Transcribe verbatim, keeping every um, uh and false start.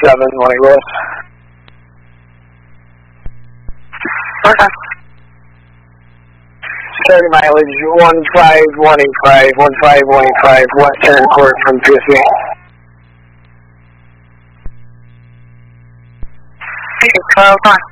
seven, Money Lewis. Okay. Starting mileage one five one eight five, one five one eight five, western court from P S V. Okay, twelve one.